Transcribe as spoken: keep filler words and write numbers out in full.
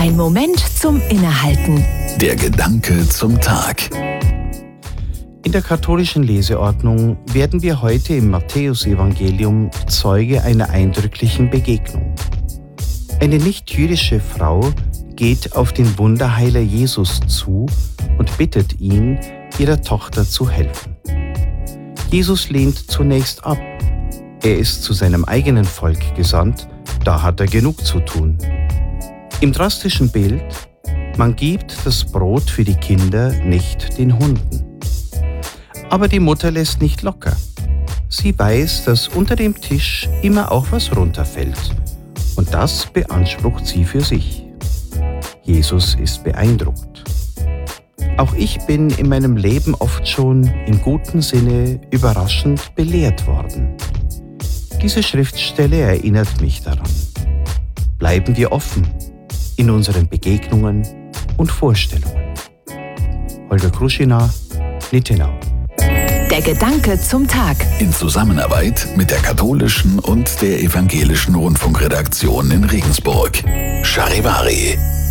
Ein Moment zum Innehalten. Der Gedanke zum Tag. In der katholischen Leseordnung werden wir heute im Matthäusevangelium Zeuge einer eindrücklichen Begegnung. Eine nicht-jüdische Frau geht auf den Wunderheiler Jesus zu und bittet ihn, ihrer Tochter zu helfen. Jesus lehnt zunächst ab. Er ist zu seinem eigenen Volk gesandt, da hat er genug zu tun. Im drastischen Bild: Man gibt das Brot für die Kinder nicht den Hunden. Aber die Mutter lässt nicht locker. Sie weiß, dass unter dem Tisch immer auch was runterfällt. Und das beansprucht sie für sich. Jesus ist beeindruckt. Auch ich bin in meinem Leben oft schon im guten Sinne überraschend belehrt worden. Diese Schriftstelle erinnert mich daran. Bleiben wir offen in unseren Begegnungen und Vorstellungen. Holger Kruschina, Littenau. Der Gedanke zum Tag. In Zusammenarbeit mit der katholischen und der evangelischen Rundfunkredaktion in Regensburg. Charivari.